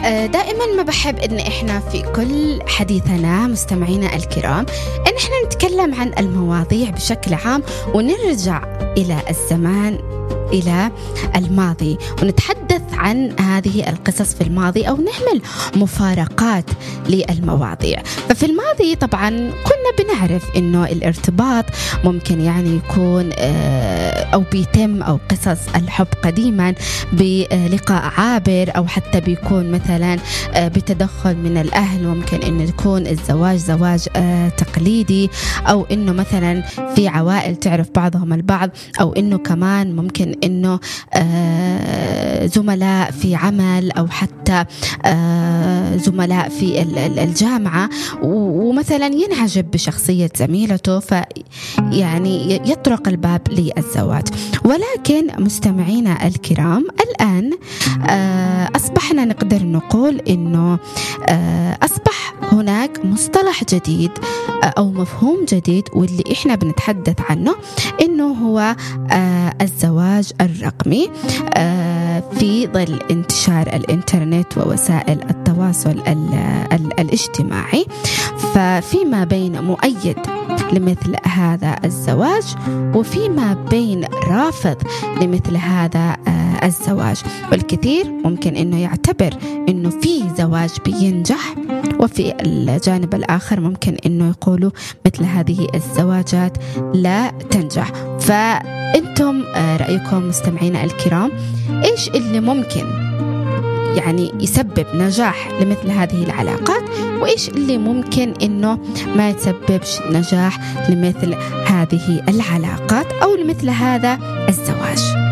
دائما ما بحب إن إحنا في كل حديثنا مستمعينا الكرام إن إحنا نتكلم عن المواضيع بشكل عام ونرجع إلى الزمان، إلى الماضي، ونتحدث عن هذه القصص في الماضي أو نعمل مفارقات للمواضيع. ففي الماضي طبعا كنا بنعرف إنه الارتباط ممكن يعني يكون أو بيتم، أو قصص الحب قديما بلقاء عابر، أو حتى بيكون مثلا بتدخل من الأهل، ممكن إنه يكون الزواج زواج تقليدي، أو إنه مثلا في عوائل تعرف بعضهم البعض، أو إنه كمان ممكن إنه زملاء في عمل، أو حتى زملاء في الجامعة، ومثلا ينعجب بشخصية زميلته يعني يطرق الباب للزواج. ولكن مستمعينا الكرام الآن أصبحنا نقدر نقول إنه أصبح هناك مصطلح جديد أو مفهوم جديد، واللي إحنا بنتحدث عنه إنه هو الزواج الرقمي في ظل انتشار الإنترنت ووسائل التواصل الاجتماعي. ففيما بين مؤيد لمثل هذا الزواج، وفيما بين رافض لمثل هذا الزواج. والكثير ممكن إنه يعتبر إنه في زواج بينجح، وفي الجانب الآخر ممكن إنه يقولوا مثل هذه الزواجات لا تنجح. فأنتم رأيكم مستمعينا الكرام، إيش اللي ممكن يعني يسبب نجاح لمثل هذه العلاقات، وإيش اللي ممكن إنه ما يسببش نجاح لمثل هذه العلاقات أو لمثل هذا الزواج؟